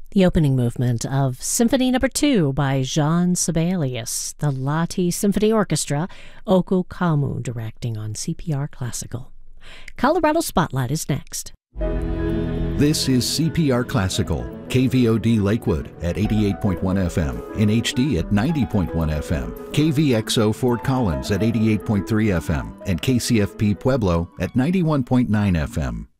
The opening movement of Symphony No. 2 by Jean Sibelius, the Lahti Symphony Orchestra, Oku Kamu directing on CPR Classical. Colorado Spotlight is next. This is CPR Classical, KVOD Lakewood at 88.1 FM, in HD at 90.1 FM, KVXO Fort Collins at 88.3 FM, and KCFP Pueblo at 91.9 FM.